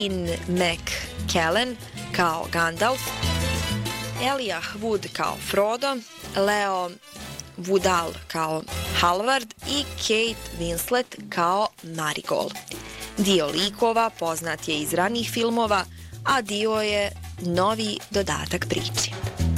Ian McKellen kao Gandalf, Elijah Wood kao Frodo, Leo Woodall kao Halvard i Kate Winslet kao Marigold. Dio likova poznat je iz ranijih filmova, a dio je novi dodatak priči.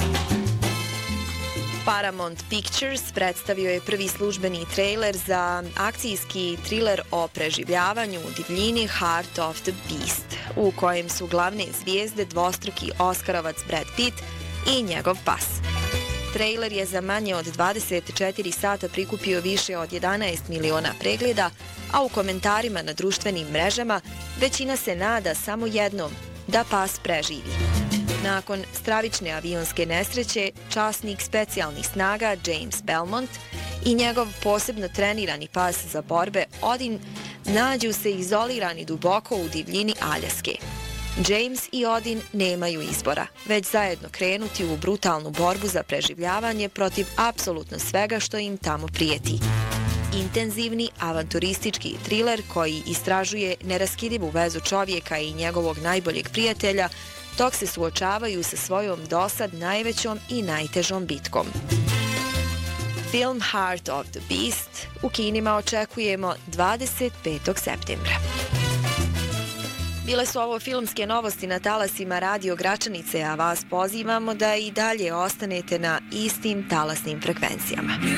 Paramount Pictures predstavio je prvi službeni trailer za akcijski triler o preživljavanju u divljini Heart of the Beast, u kojem su glavne zvijezde dvostruki Oskarovac Brad Pitt i njegov pas. Trailer je za manje od 24 sata prikupio više od 11 miliona pregleda, a u komentarima na društvenim mrežama većina se nada samo jednom, da pas preživi. Nakon stravične avionske nesreće, časnik specijalnih snaga James Belmont i njegov posebno trenirani pas za borbe Odin nađu se izolirani duboko u divljini Aljaske. James i Odin nemaju izbora, već zajedno krenuti u brutalnu borbu za preživljavanje protiv apsolutno svega što im tamo prijeti. Intenzivni, avanturistički triler koji istražuje neraskidivu vezu čovjeka i njegovog najboljeg prijatelja dok se suočavaju sa svojom dosad najvećom i najtežom bitkom. Film Heart of the Beast u kinima očekujemo 25. septembra. Bile su ovo filmske novosti na talasima Radio Gračanice, a vas pozivamo da i dalje ostanete na istim talasnim frekvencijama.